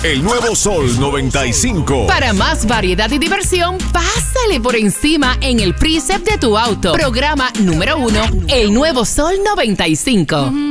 El nuevo Sol 95. Para más variedad y diversión, pásale por encima en el Precept de tu auto. Programa número 1, El Nuevo Sol 95.